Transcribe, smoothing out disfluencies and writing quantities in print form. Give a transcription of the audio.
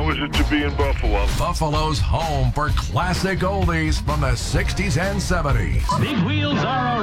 How is it to be in Buffalo? Buffalo's home for classic oldies from the 60s and 70s. Big wheels are